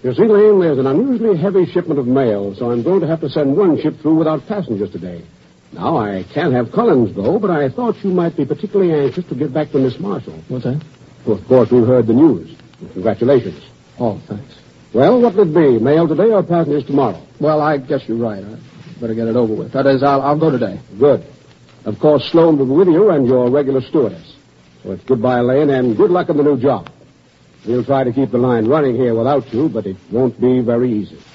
You see, Lane, there's an unusually heavy shipment of mail, so I'm going to have to send one ship through without passengers today. Now, I can't have Collins go, but I thought you might be particularly anxious to get back to Miss Marshall. What's that? Well, of course, we've heard the news. Congratulations. Oh, thanks. Well, what would it be, mail today or passengers tomorrow? Well, I guess you're right. I better get it over with. That is, I'll go today. Good. Of course, Sloan will be with you and your regular stewardess. So it's goodbye, Lane, and good luck in the new job. We'll try to keep the line running here without you, but it won't be very easy.